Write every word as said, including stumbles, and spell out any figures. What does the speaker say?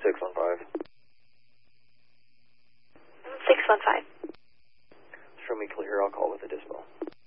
six one five. six one five. Show me clear, I'll call with a dispo.